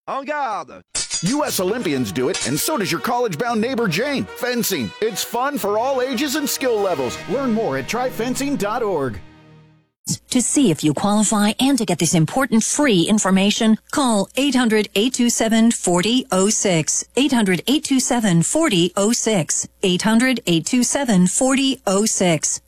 En garde! U.S. Olympians do it, and so does your college-bound neighbor Jane. Fencing. It's fun for all ages and skill levels. Learn more at tryfencing.org. To see if you qualify and to get this important free information, call 800-827-4006. 800-827-4006. 800-827-4006.